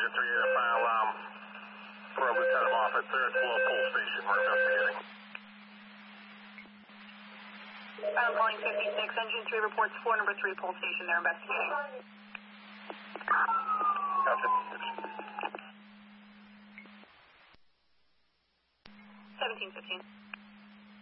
Engine 3 to file for a lieutenant officer at Slow Pole Station. We're investigating. I'm calling 56. Engine 3 reports floor number 3 pole station. They're investigating. Gotcha. 1715.